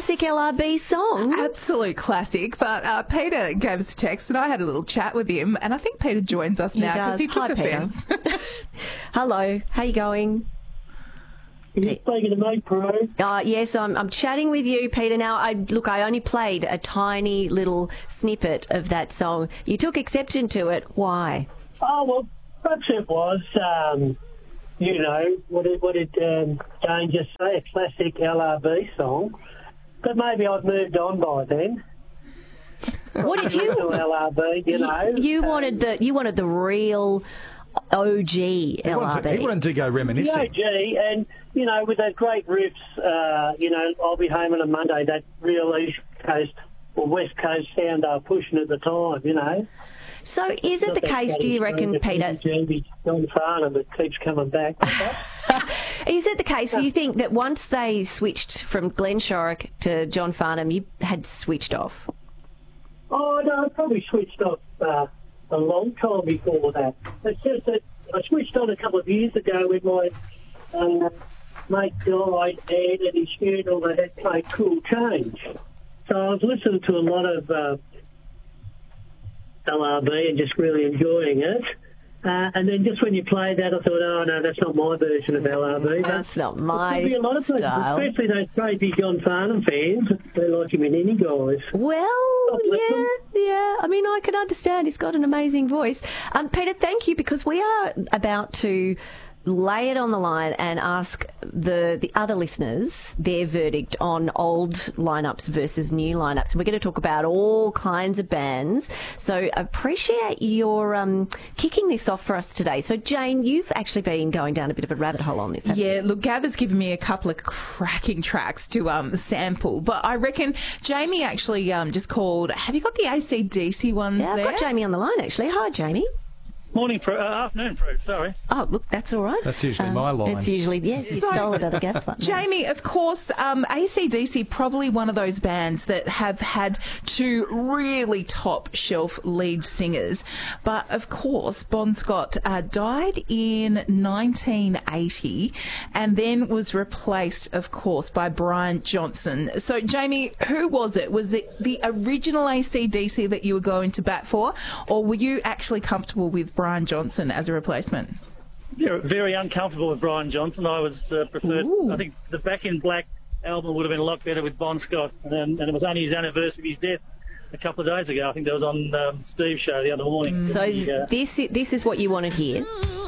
classic LRB song. Absolute classic. But Peter gave us a text and I had a little chat with him, and I think Peter joins us now because he took offence. Hello, how you going? Are you speaking to me, Pro? Yes, I'm chatting with you, Peter. Now, I only played a tiny little snippet of that song. You took exception to it. Why? Oh, well, perhaps it was, what did Jane just say, a classic LRB song. But maybe I've moved on by then. What did you... LRB, You wanted the real OG LRB. He wanted to go reminiscing. The OG, and, with those great riffs, I'll Be Home on a Monday, that real East Coast or West Coast sound they were pushing at the time, So is it the case, do you reckon, Peter? John Farnham that keeps coming back. Is it the case, do you think that once they switched from Glenn Shorrock to John Farnham, you had switched off? Oh, no, I probably switched off a long time before that. It's just that I switched on a couple of years ago with my mate died, Ed, and his funeral. They had played Cool Change. So I was listening to a lot of LRB and just really enjoying it. And then just when you played that, I thought, oh, no, that's not my version of LRB. That's not my a lot of style. people, especially those crazy John Farnham fans, they like him in any guys. Well, yeah. I mean, I can understand. He's got an amazing voice. Peter, thank you, because we are about to lay it on the line and ask the other listeners their verdict on old lineups versus new lineups. And we're going to talk about all kinds of bands. So appreciate your kicking this off for us today. So Jane, you've actually been going down a bit of a rabbit hole on this. Yeah, look, Gav has given me a couple of cracking tracks to sample, but I reckon Jamie actually just called. Have you got the AC/DC ones there? Yeah, I've got Jamie on the line actually. Hi, Jamie. Morning, afternoon, sorry. Oh, look, that's all right. That's usually my line. It's usually, yes, you stole it at the gas button. Jamie, of course, AC/DC, probably one of those bands that have had two really top shelf lead singers. But, of course, Bon Scott died in 1980 and then was replaced, of course, by Brian Johnson. So, Jamie, who was it? Was it the original AC/DC that you were going to bat for, or were you actually comfortable with Brian Johnson as a replacement? Yeah, very uncomfortable with Brian Johnson. I was preferred. Ooh. I think the Back in Black album would have been a lot better with Bon Scott, and it was only his anniversary of his death a couple of days ago. I think that was on Steve's show the other morning. So this is what you wanted here.